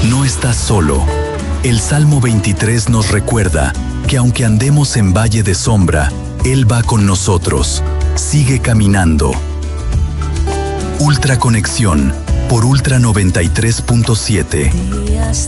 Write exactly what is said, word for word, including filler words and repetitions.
No estás solo. El Salmo veintitrés nos recuerda que aunque andemos en valle de sombra, Él va con nosotros. Sigue caminando. Ultra Conexión por Ultra noventa y tres punto siete.